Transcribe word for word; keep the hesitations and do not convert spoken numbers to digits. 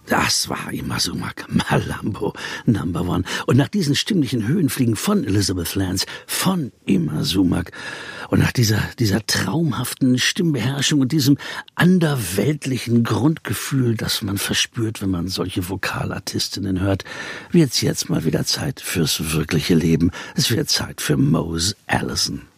Das war Ima Sumac, Malambo Number One. Und nach diesen stimmlichen Höhenfliegen von Elizabeth Lance, von Ima Sumac und nach dieser, dieser traumhaften Stimmbeherrschung und diesem anderweltlichen Grundgefühl, das man verspürt, wenn man solche Vokalartistinnen hört, wird's jetzt mal wieder Zeit fürs wirkliche Leben. Es wird Zeit für Mose Allison.